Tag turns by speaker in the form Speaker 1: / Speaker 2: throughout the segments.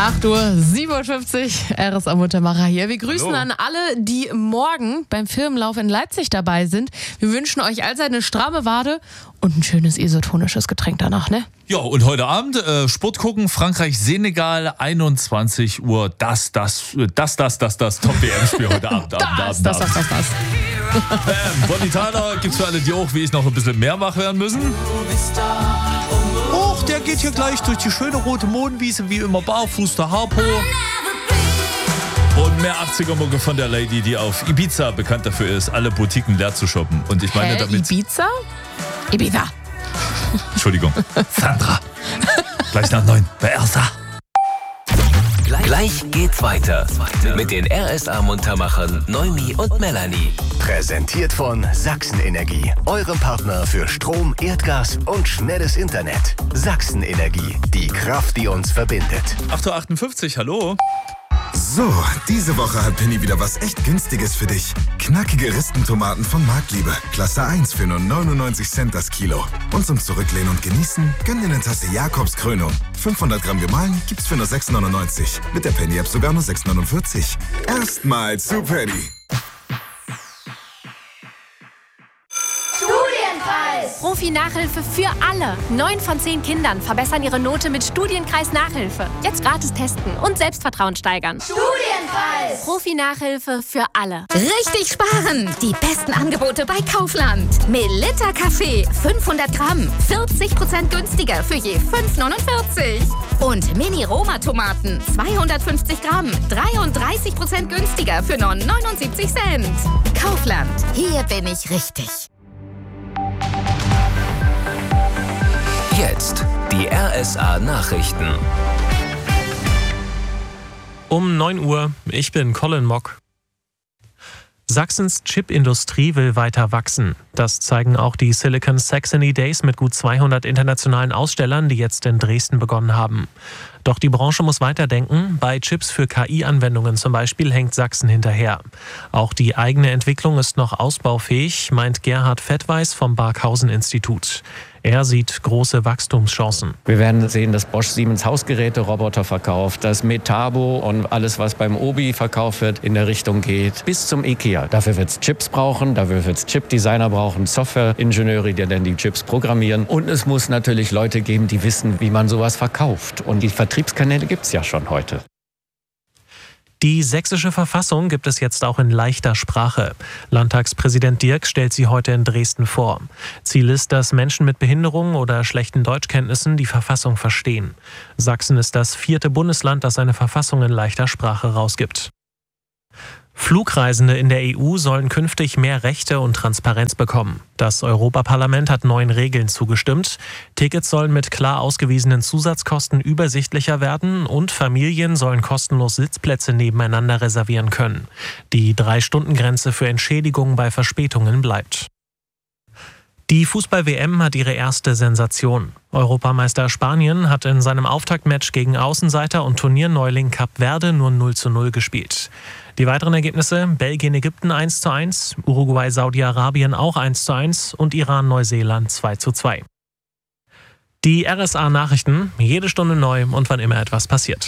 Speaker 1: 8:57 Uhr, RSA Muttermacher hier. Wir grüßen
Speaker 2: Hallo.
Speaker 1: an alle, die morgen beim Firmenlauf in Leipzig dabei sind. Wir wünschen euch allzeit eine stramme Wade und ein schönes isotonisches Getränk danach, ne?
Speaker 2: Ja, und heute Abend Sport gucken, Frankreich-Senegal, 21 Uhr. Das Top-WM-Spiel heute Abend.
Speaker 1: Das.
Speaker 2: Bonnie Tyler gibt's für alle, die auch wie ich noch ein bisschen mehr wach werden müssen. Och, der geht hier gleich durch die schöne rote Mohnwiese, wie immer barfuß der Harpo. Und mehr 80er-Mucke von der Lady, die auf Ibiza bekannt dafür ist, alle Boutiquen leer zu shoppen. Und ich meine damit...
Speaker 1: Ibiza?
Speaker 2: Entschuldigung. Sandra. Gleich nach 9 bei RSA.
Speaker 3: Gleich geht's weiter mit den RSA-Muntermachern Noemi und Melanie.
Speaker 4: Präsentiert von Sachsen-Energie, eurem Partner für Strom, Erdgas und schnelles Internet. Sachsen-Energie, die Kraft, die uns verbindet.
Speaker 2: 8:58 Uhr, hallo.
Speaker 5: So, diese Woche hat Penny wieder was echt Günstiges für dich. Knackige Ristentomaten von Marktliebe. Klasse 1 für nur 99 Cent das Kilo. Und zum Zurücklehnen und Genießen, gönn dir eine Tasse Jakobs Krönung. 500 Gramm gemahlen gibt's für nur 6,99. Mit der Penny-App sogar nur 6,49. Erstmals zu Penny.
Speaker 6: Profi-Nachhilfe für alle. 9 von 10 Kindern verbessern ihre Note mit Studienkreis Nachhilfe. Jetzt gratis testen und Selbstvertrauen steigern.
Speaker 7: Studienkreis!
Speaker 6: Profi-Nachhilfe für alle.
Speaker 7: Richtig sparen! Die besten Angebote bei Kaufland. Melitta Kaffee, 500 Gramm, 40% günstiger für je 5,49. Und Mini-Roma-Tomaten, 250 Gramm, 33% günstiger für nur 79 Cent. Kaufland, hier bin ich richtig.
Speaker 3: Jetzt die RSA-Nachrichten.
Speaker 8: Um 9 Uhr, ich bin Colin Mock. Sachsens Chipindustrie will weiter wachsen. Das zeigen auch die Silicon Saxony Days mit gut 200 internationalen Ausstellern, die jetzt in Dresden begonnen haben. Doch die Branche muss weiterdenken. Bei Chips für KI-Anwendungen zum Beispiel hängt Sachsen hinterher. Auch die eigene Entwicklung ist noch ausbaufähig, meint Gerhard Fettweis vom Barkhausen-Institut. Er sieht große Wachstumschancen.
Speaker 9: Wir werden sehen, dass Bosch Siemens Hausgeräte-Roboter verkauft, dass Metabo und alles, was beim Obi verkauft wird, in der Richtung geht, bis zum IKEA. Dafür wird es Chips brauchen, dafür wird es Chip-Designer brauchen, Software-Ingenieure, die dann die Chips programmieren. Und es muss natürlich Leute geben, die wissen, wie man sowas verkauft. Und die Vertriebskanäle gibt es ja schon heute.
Speaker 8: Die sächsische Verfassung gibt es jetzt auch in leichter Sprache. Landtagspräsident Dirk stellt sie heute in Dresden vor. Ziel ist, dass Menschen mit Behinderungen oder schlechten Deutschkenntnissen die Verfassung verstehen. Sachsen ist das 4. Bundesland, das eine Verfassung in leichter Sprache rausgibt. Flugreisende in der EU sollen künftig mehr Rechte und Transparenz bekommen. Das Europaparlament hat neuen Regeln zugestimmt. Tickets sollen mit klar ausgewiesenen Zusatzkosten übersichtlicher werden und Familien sollen kostenlos Sitzplätze nebeneinander reservieren können. Die 3-Stunden-Grenze für Entschädigungen bei Verspätungen bleibt. Die Fußball-WM hat ihre erste Sensation. Europameister Spanien hat in seinem Auftaktmatch gegen Außenseiter und Turnierneuling Kap Verde nur 0:0 gespielt. Die weiteren Ergebnisse: Belgien-Ägypten 1:1, Uruguay-Saudi-Arabien auch 1:1 und Iran-Neuseeland 2:2. Die RSA-Nachrichten, jede Stunde neu und wann immer etwas passiert.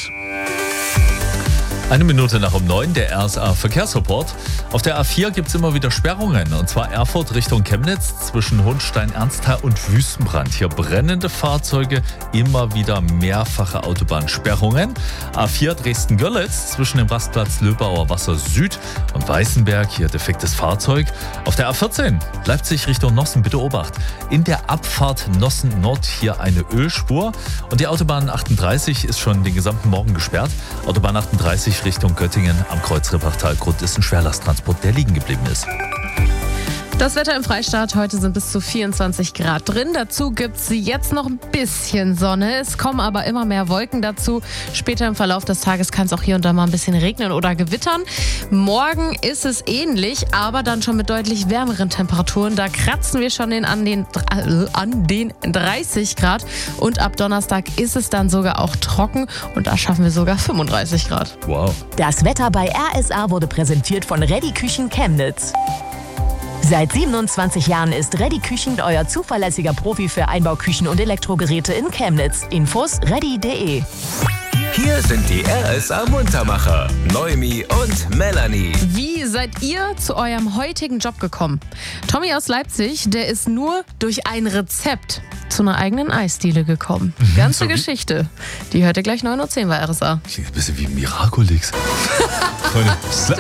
Speaker 2: 1 Minute nach 9, der RSA-Verkehrsreport. Auf der A4 gibt es immer wieder Sperrungen, und zwar Erfurt Richtung Chemnitz zwischen Hohenstein, Ernsthal und Wüstenbrand. Hier brennende Fahrzeuge, immer wieder mehrfache Autobahnsperrungen. A4 Dresden-Görlitz zwischen dem Rastplatz Löbauer Wasser Süd und Weißenberg, hier defektes Fahrzeug. Auf der A14 Leipzig Richtung Nossen, bitte Obacht. In der Abfahrt Nossen Nord hier eine Ölspur, und die Autobahn 38 ist schon den gesamten Morgen gesperrt. Autobahn 38 Richtung Göttingen am Kreuz Reppachtal-Grund ist ein Schwerlasttransport, der liegen geblieben ist.
Speaker 1: Das Wetter im Freistaat, heute sind bis zu 24 Grad drin. Dazu gibt es jetzt noch ein bisschen Sonne. Es kommen aber immer mehr Wolken dazu. Später im Verlauf des Tages kann es auch hier und da mal ein bisschen regnen oder gewittern. Morgen ist es ähnlich, aber dann schon mit deutlich wärmeren Temperaturen. Da kratzen wir schon an den 30 Grad. Und ab Donnerstag ist es dann sogar auch trocken. Und da schaffen wir sogar 35 Grad.
Speaker 2: Wow.
Speaker 10: Das Wetter bei RSA wurde präsentiert von Ready Küchen Chemnitz. Seit 27 Jahren ist Ready Küchen euer zuverlässiger Profi für Einbauküchen und Elektrogeräte in Chemnitz. Infos ready.de.
Speaker 3: Hier sind die RSA Muntermacher, Noemi und Melanie.
Speaker 1: Wie seid ihr zu eurem heutigen Job gekommen? Tommy aus Leipzig, der ist nur durch ein Rezept zu einer eigenen Eisdiele gekommen. Ganze
Speaker 2: so
Speaker 1: Geschichte. Die hört ihr gleich 9.10 Uhr bei RSA.
Speaker 2: Klingt ein bisschen wie Miraculix. Freunde,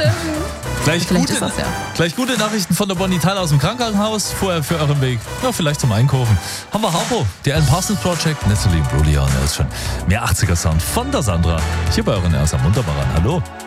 Speaker 2: gleich gute Nachrichten von der Bonital aus dem Krankenhaus. Vorher für euren Weg, ja, vielleicht zum Einkaufen. Haben wir Harpo, der Alan Parsons Project, Natalie Bruglia, und er ist schon mehr 80er Sound von der Sandra. Hier bei euren RSA Muntermachern. Hallo.